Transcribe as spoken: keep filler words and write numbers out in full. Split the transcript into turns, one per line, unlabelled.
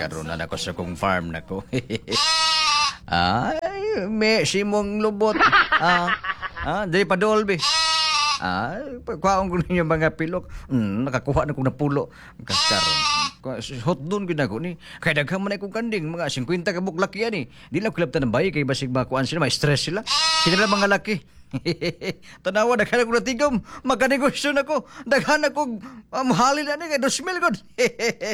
karon na ako sa kong farm nako. Ay, may simong lubot. Ah, ah, dili pa dolbe. Ah, pagkaon ko ninyo mga pilok. Hmm, nakakuha na kong napulo. Kaskaron. Hot doon ginako ni. Kaya daghang man akong kanding mga fifty ka buklak yan eh. Di lang kulab tanang bayi kay basig makuan sila, ma-stress sila. Sila mga laki. Tanawa, daghan ako natigom. Magkanegosyo na ko. Daghan ako um, halin na ni kay dos mil ko.